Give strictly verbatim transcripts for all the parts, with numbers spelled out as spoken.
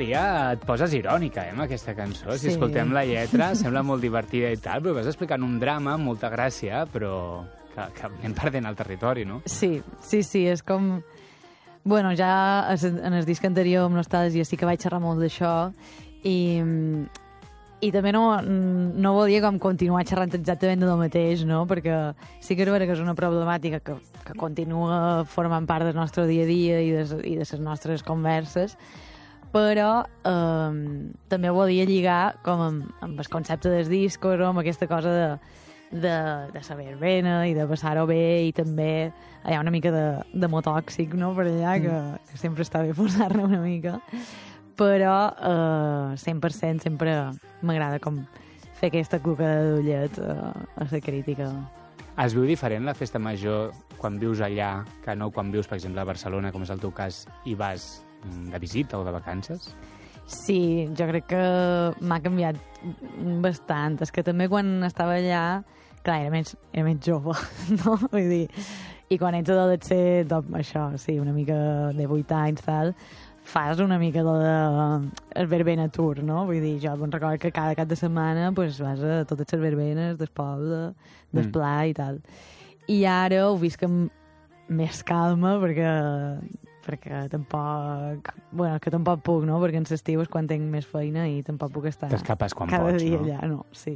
Maria, et poses irònica, eh, amb aquesta cançó. Si Sí. escoltem la lletra, sembla molt divertida i tal, però vas explicant un drama amb molta gràcia, però que, que anem perdent el territori, no? Sí, sí, sí, és com... Bueno, ja en el disc anterior, amb Nostàlgia, sí que vaig xerrar molt d'això i, i també no, no volia com continuar xerrant exactament del mateix, no? Perquè sí que és vera que és una problemàtica que, que continua formant part del nostre dia a dia i de, i de les nostres converses, però eh, també volia lligar com amb, amb el concepte dels discos o amb aquesta cosa de de, de saber verbena i de passar-ho bé i també hi ha una mica de, de motòxic, no?, per allà, que, que sempre està bé posar-ne una mica, però eh, cent per cent sempre m'agrada com fer aquesta cuca d'ullet a, a la crítica. Es viu diferent la festa major quan vius allà que no quan vius, per exemple, a Barcelona, com és el teu cas, i vas de visita o de vacances? Sí, jo crec que m'ha canviat bastant. És que també quan estava allà, clar, era més, era més jove, no? Vull dir, i quan ets adolescent, doncs, això, sí, una mica de vuit anys, tal, fas una mica de, de verbena tour, no? Vull dir, jo me'n recordo que cada cap de setmana pues, vas a totes les verbenes del poble, del Mm. pla i tal. I ara ho visc amb més calma, perquè perquè tampoc... Bueno, que tampoc puc, no? Perquè en l'estiu és quan tinc més feina i tampoc puc estar T'escapes quan cada pots, dia no? allà, no? Sí.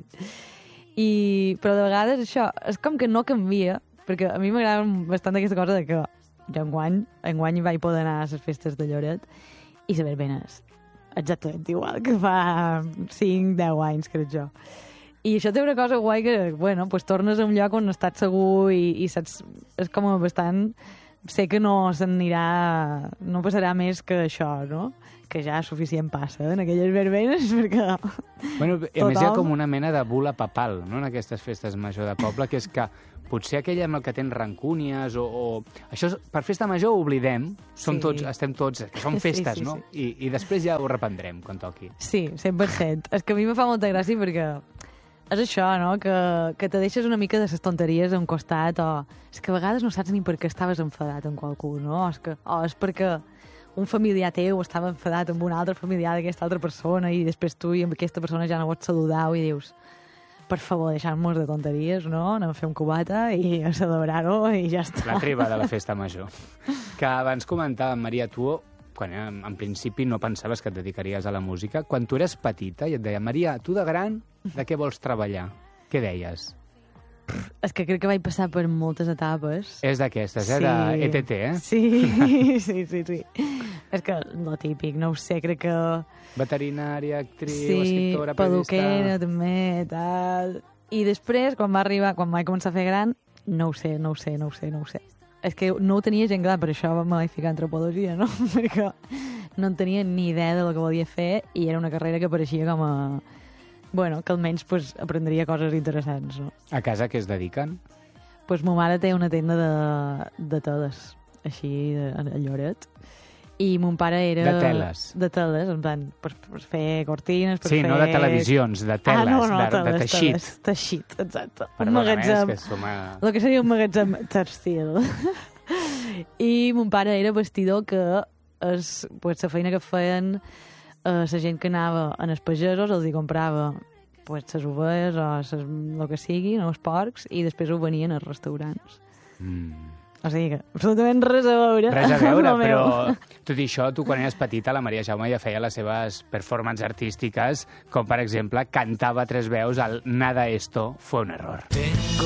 I, però de vegades això és com que no canvia, perquè a mi m'agrada bastant aquesta cosa de que jo enguany, enguany vaig poder anar a les festes de Lloret i saber ben és exactament igual que fa cinc deu anys, crec jo. I això té una cosa guai que, bueno, pues tornes a un lloc on estàs segur i, i saps... És com bastant... Sé que no s'anirà... No passarà més que això, no? Que ja suficient passa en aquelles verbenes, perquè... Bueno, i a més hi ha Tothom- com una mena de bula papal, no?, en aquestes festes major de poble, que és que potser aquell amb el que tens rancúnies o... o... Això, és- per festa major ho oblidem, som Sí. tots, estem tots... Que són Sí, festes, sí, no? sí. I, I després ja ho reprendrem, quan toqui. Sí, cent per cent. És que a mi me fa molta gràcia perquè és això, no?, que, que te deixes una mica de les tonteries a un costat, o és que a vegades no saps ni per què estaves enfadat amb qualcú, no? O és, que, o és perquè un familiar teu estava enfadat amb un altre familiar d'aquesta altra persona i després tu i amb aquesta persona ja no pots saludar i dius, per favor, deixar-nos de tonteries, no? Anem a fer un cubata i a celebrar-ho i ja està. La triba de la festa major. Que abans comentàvem, Maria, tu, quan en, en principi no pensaves que et dedicaries a la música, quan tu eres petita i et deia, Maria, tu de gran, de què vols treballar? Què deies? És que crec que vaig passar per moltes etapes. És d'aquestes, eh? De E T T, eh? Sí, sí, sí, sí. És que lo típic, no ho sé, crec que... Veterinària, actriu, Sí, escriptora, peluquera periodista... també, tal... I després, quan va arribar, quan vaig començar a fer gran, no ho sé, no ho sé, no ho sé, no ho sé. És que no ho tenia gent clar, per això me vaig ficar a antropologia, no? Perquè no en tenia ni idea de lo que volia fer i era una carrera que pareixia com a... Bueno, que almenys pues, aprendria coses interessants, no? A casa què es dediquen? Pues ma mare té una tenda de, de teles, així, de, a Lloret. I mon pare era... De teles? De teles, en plan, per, per fer cortines, per Sí, fer... no de televisions, de teles, ah, no, no, de, teles, de teixit. Teles, teixit, exacte. Un Perdona, magatzem, és que som a... el que seria un magatzem textil. I mon pare era vestidor que és, pues, la feina que feien eh, la gent que anava en els pagesos els hi comprava pues, les ovelles o ses, el que sigui, no, els porcs, i després ho venien als restaurants. Mm. O sigui que absolutament res a veure. Res a veure, amb el meu. però tot i això, tu quan eres petita, la Maria Jaume ja feia les seves performances artístiques, com per exemple, cantava a tres veus el Nada esto fue un error.